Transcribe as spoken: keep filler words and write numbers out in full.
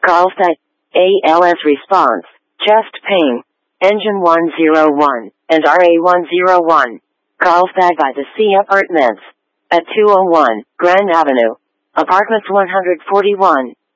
Carlsbad, A L S response, chest pain, engine one oh one, and R A one oh one. Carlsbad by the Sea Apartments, at two oh one, Grand Avenue, Apartments one forty-one.